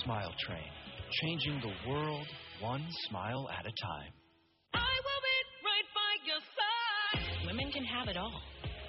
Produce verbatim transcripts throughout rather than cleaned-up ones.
Smile Train, changing the world one smile at a time. I will be right by your side. Women can have it all,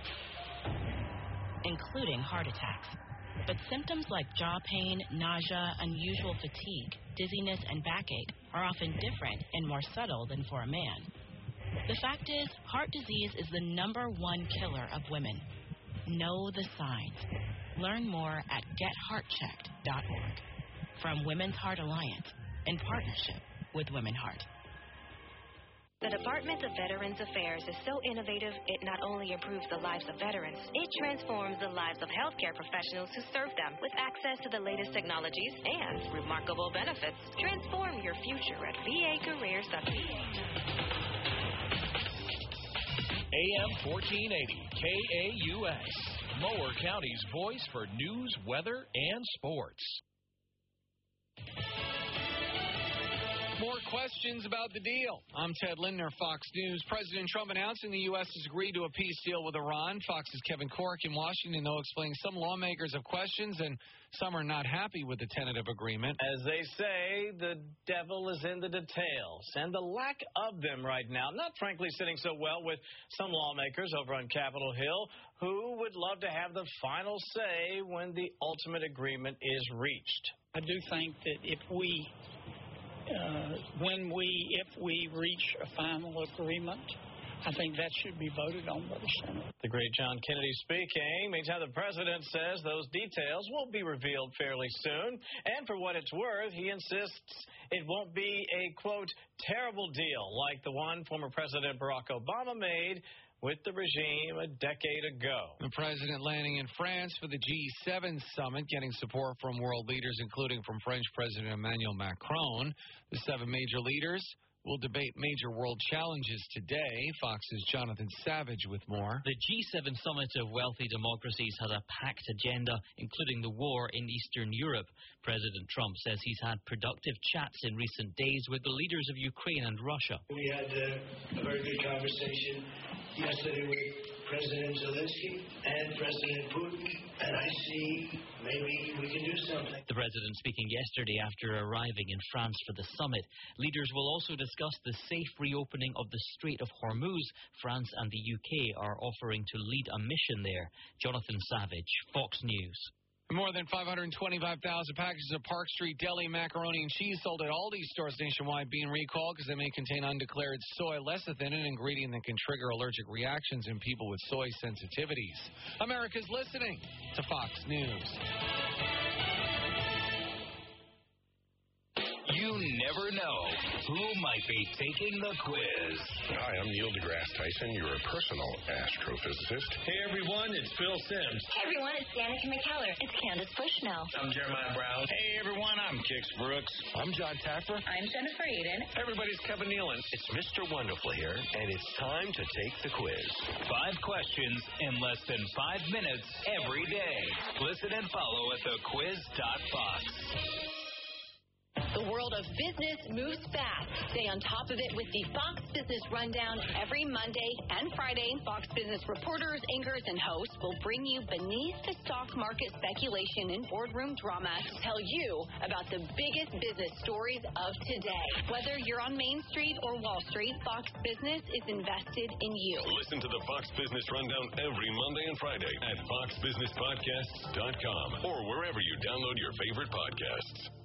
including heart attacks. But symptoms like jaw pain, nausea, unusual fatigue, dizziness, and backache are often different and more subtle than for a man. The fact is, heart disease is the number one killer of women. Know the signs. Learn more at get heart checked dot org. From Women's Heart Alliance, in partnership with Women Heart. The Department of Veterans Affairs is so innovative, it not only improves the lives of veterans, it transforms the lives of healthcare professionals who serve them with access to the latest technologies and remarkable benefits. Transform your future at v a careers dot c a. A M fourteen eighty K A U S, Mower County's voice for news, weather, and sports. More questions about the deal. I'm Ted Lindner, Fox News. President Trump announcing the U S has agreed to a peace deal with Iran. Fox's Kevin Corke in Washington, though, explaining some lawmakers have questions and some are not happy with the tentative agreement. As they say, the devil is in the details, and the lack of them right now, not frankly sitting so well with some lawmakers over on Capitol Hill who would love to have the final say when the ultimate agreement is reached. I do think that if we Uh, when we, if we reach a final agreement, I think that should be voted on by the Senate. The great John Kennedy speaking. Meantime, the president says those details will be revealed fairly soon. And for what it's worth, he insists it won't be a, quote, terrible deal like the one former President Barack Obama made with the regime a decade ago. The president landing in France for the G seven summit, getting support from world leaders, including from French President Emmanuel Macron. The seven major leaders will debate major world challenges today. Fox's Jonathan Savage with more. The G seven summit of wealthy democracies has a packed agenda, including the war in Eastern Europe. President Trump says he's had productive chats in recent days with the leaders of Ukraine and Russia. We had uh, a very good conversation yesterday with President Zelensky and President Putin, and I see maybe we can do something. The president speaking yesterday after arriving in France for the summit. Leaders will also discuss the safe reopening of the Strait of Hormuz. France and the U K are offering to lead a mission there. Jonathan Savage, Fox News. More than five hundred twenty-five thousand packages of Park Street Deli macaroni and cheese sold at Aldi stores nationwide being recalled because they may contain undeclared soy lecithin, an ingredient that can trigger allergic reactions in people with soy sensitivities. America's listening to Fox News. You never know who might be taking the quiz. Hi, I'm Neil deGrasse Tyson, your personal astrophysicist. Hey, everyone, it's Phil Sims. Hey, everyone, it's Danica McKellar. It's Candace Bushnell. I'm Jeremiah Brown. Hey, everyone, I'm Kix Brooks. I'm John Taffer. I'm Jennifer Aiden. Everybody's Kevin Nealon. It's Mister Wonderful here, and it's time to take the quiz. Five questions in less than five minutes every day. Listen and follow at the quiz dot fox. The world of business moves fast. Stay on top of it with the Fox Business Rundown every Monday and Friday. Fox Business reporters, anchors, and hosts will bring you beneath the stock market speculation and boardroom drama to tell you about the biggest business stories of today. Whether you're on Main Street or Wall Street, Fox Business is invested in you. Listen to the Fox Business Rundown every Monday and Friday at fox business podcasts dot com or wherever you download your favorite podcasts.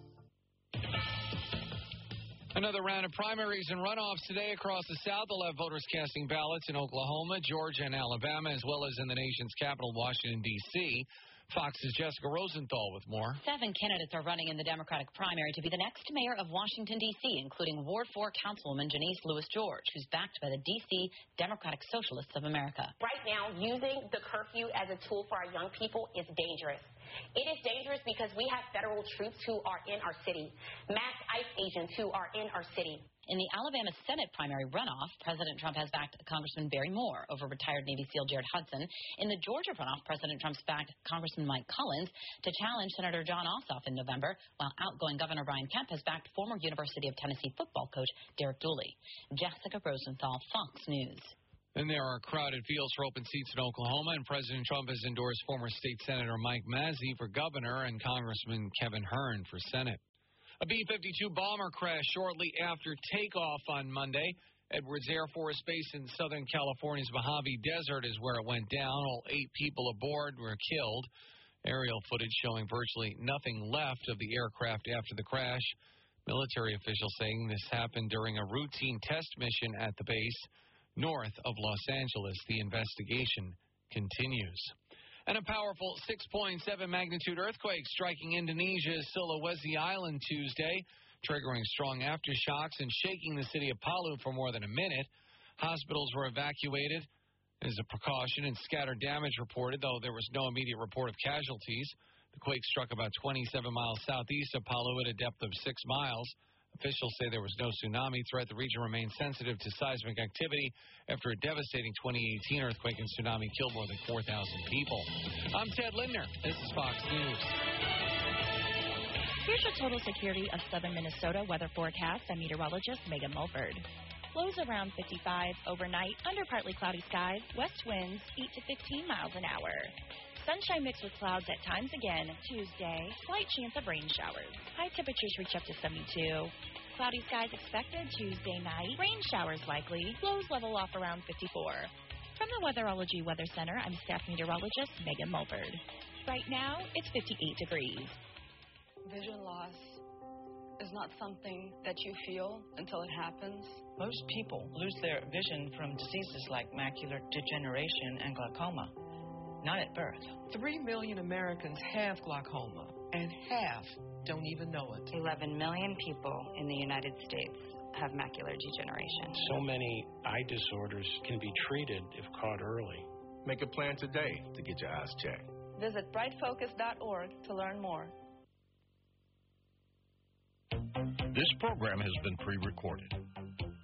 Another round of primaries and runoffs today across the South will have voters casting ballots in Oklahoma, Georgia, and Alabama, as well as in the nation's capital, Washington, D C Fox's Jessica Rosenthal with more. Seven candidates are running in the Democratic primary to be the next mayor of Washington, D C, including Ward four Councilwoman Janice Lewis-George, who's backed by the D C Democratic Socialists of America. Right now, using the curfew as a tool for our young people is dangerous. It is dangerous because we have federal troops who are in our city, mass ICE agents who are in our city. In the Alabama Senate primary runoff, President Trump has backed Congressman Barry Moore over retired Navy SEAL Jared Hudson. In the Georgia runoff, President Trump's backed Congressman Mike Collins to challenge Senator John Ossoff in November, while outgoing Governor Brian Kemp has backed former University of Tennessee football coach Derek Dooley. Jessica Rosenthal, Fox News. And there are crowded fields for open seats in Oklahoma, and President Trump has endorsed former state Senator Mike Mazzei for governor and Congressman Kevin Hern for Senate. A B fifty-two bomber crashed shortly after takeoff on Monday. Edwards Air Force Base in Southern California's Mojave Desert is where it went down. All eight people aboard were killed. Aerial footage showing virtually nothing left of the aircraft after the crash. Military officials saying this happened during a routine test mission at the base north of Los Angeles. The investigation continues. And a powerful six point seven magnitude earthquake striking Indonesia's Sulawesi Island Tuesday, triggering strong aftershocks and shaking the city of Palu for more than a minute. Hospitals were evacuated as a precaution and scattered damage reported, though there was no immediate report of casualties. The quake struck about twenty-seven miles southeast of Palu at a depth of six miles. Officials say there was no tsunami threat. The region remains sensitive to seismic activity after a devastating twenty eighteen earthquake and tsunami killed more than four thousand people. I'm Ted Lindner. This is Fox News. Here's your total security of southern Minnesota weather forecast. I'm meteorologist Megan Mulford. Lows around fifty-five overnight, under partly cloudy skies, west winds eight to fifteen miles an hour. Sunshine mixed with clouds at times again. Tuesday, slight chance of rain showers. High temperatures reach up to seventy-two. Cloudy skies expected Tuesday night. Rain showers likely. Lows level off around fifty-four. From the Weatherology Weather Center, I'm staff meteorologist Megan Mulford. Right now, it's fifty-eight degrees. Vision loss is not something that you feel until it happens. Most people lose their vision from diseases like macular degeneration and glaucoma. Not at birth. Three million Americans have glaucoma, and half don't even know it. eleven million people in the United States have macular degeneration. So many eye disorders can be treated if caught early. Make a plan today to get your eyes checked. Visit bright focus dot org to learn more. This program has been pre-recorded.